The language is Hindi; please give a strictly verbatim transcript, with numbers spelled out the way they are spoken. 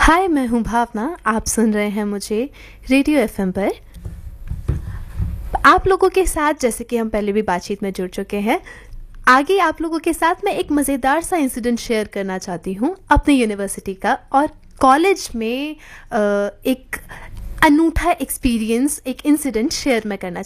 हाय, मैं हूँ भावना। आप सुन रहे हैं मुझे रेडियो एफएम पर। आप लोगों के साथ, जैसे कि हम पहले भी बातचीत में जुड़ चुके हैं, आगे आप लोगों के साथ मैं एक मज़ेदार सा इंसिडेंट शेयर करना चाहती हूँ अपनी यूनिवर्सिटी का और कॉलेज में अ, एक अनूठा एक्सपीरियंस, एक इंसिडेंट शेयर मैं करना